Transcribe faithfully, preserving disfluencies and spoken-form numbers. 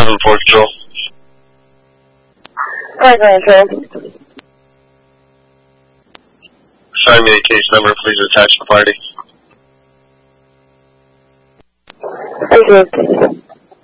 seven four Control. five nine Control. Assign me a case number, please attach the party. Thank you.